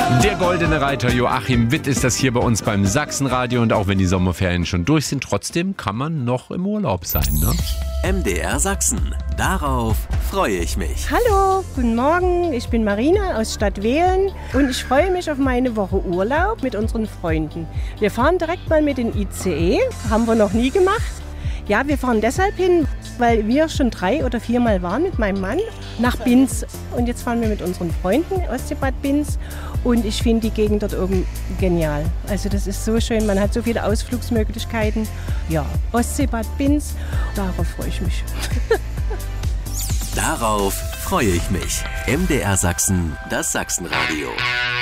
Der goldene Reiter Joachim Witt ist das hier bei uns beim Sachsenradio. Und auch wenn die Sommerferien schon durch sind, trotzdem kann man noch im Urlaub sein, ne? MDR Sachsen. Darauf freue ich mich. Hallo, guten Morgen. Ich bin Marina aus Stadtwehlen und ich freue mich auf meine Woche Urlaub mit unseren Freunden. Wir fahren direkt mal mit dem ICE. Haben wir noch nie gemacht. Ja, wir fahren deshalb hin, weil wir schon 3 oder 4 Mal waren mit meinem Mann nach Binz. Und jetzt fahren wir mit unseren Freunden Ostseebad Binz. Und ich finde die Gegend dort oben genial. Also das ist so schön, man hat so viele Ausflugsmöglichkeiten. Ja, Ostseebad Binz, darauf freue ich mich. Darauf freue ich mich. MDR Sachsen, das Sachsenradio.